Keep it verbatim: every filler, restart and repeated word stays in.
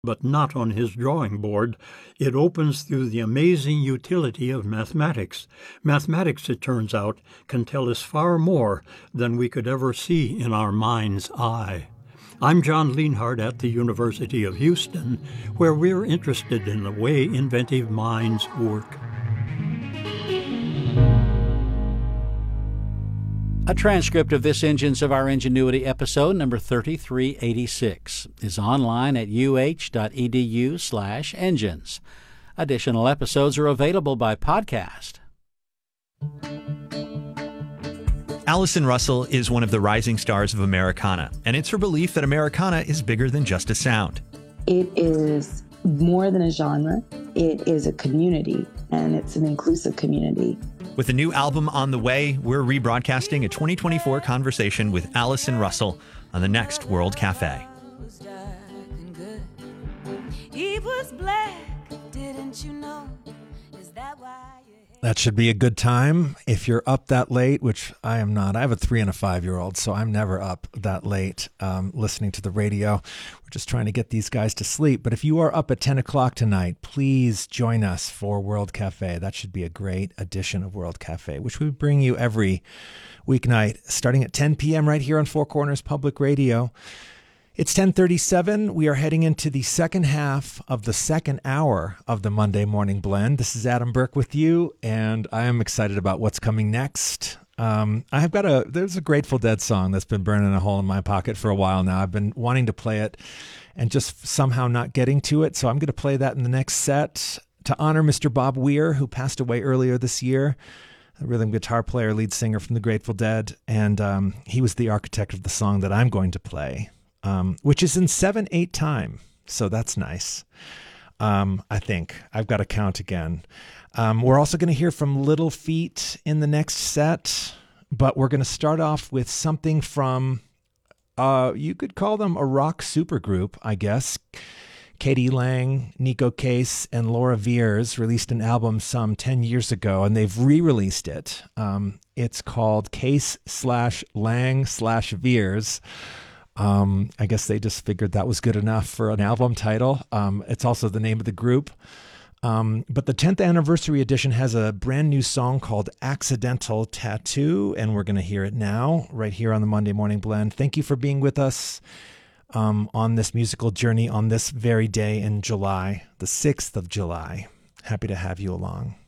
but not on his drawing board. It opens through the amazing utility of mathematics. Mathematics, it turns out, can tell us far more than we could ever see in our mind's eye. I'm John Lienhardt at the University of Houston, where we're interested in the way inventive minds work. A transcript of this Engines of Our Ingenuity episode, number thirty-three eighty-six, is online at uh.edu slash engines. Additional episodes are available by podcast. Allison Russell is one of the rising stars of Americana, and it's her belief that Americana is bigger than just a sound. It is more than a genre. It is a community, and it's an inclusive community. With a new album on the way, we're rebroadcasting a twenty twenty-four conversation with Allison Russell on the next World Cafe. He was black, didn't you know? Is that why? That should be a good time if you're up that late, which I am not. I have a three and a five-year-old, so I'm never up that late um, listening to the radio. We're just trying to get these guys to sleep. But if you are up at ten o'clock tonight, please join us for World Cafe. That should be a great edition of World Cafe, which we bring you every weeknight starting at ten p.m. right here on Four Corners Public Radio. It's ten thirty-seven. We are heading into the second half of the second hour of the Monday Morning Blend. This is Adam Burke with you, and I am excited about what's coming next. Um, I have got a, there's a Grateful Dead song that's been burning a hole in my pocket for a while now. I've been wanting to play it and just somehow not getting to it, so I'm going to play that in the next set to honor Mister Bob Weir, who passed away earlier this year. A rhythm guitar player, lead singer from the Grateful Dead, and um, he was the architect of the song that I'm going to play. Um, which is in seven eight time. So that's nice. Um, I think I've got to count again. Um, we're also going to hear from Little Feat in the next set, but we're going to start off with something from, uh, you could call them a rock supergroup, I guess. Katie Lang, Nico Case, and Laura Veers released an album some ten years ago, and they've re-released it. Um, it's called Case slash Lang slash Veers. Um, I guess they just figured that was good enough for an album title. Um, it's also the name of the group. Um, but the tenth anniversary edition has a brand new song called Accidental Tattoo, and we're going to hear it now, right here on the Monday Morning Blend. Thank you for being with us um, on this musical journey on this very day in July, the sixth of July. Happy to have you along.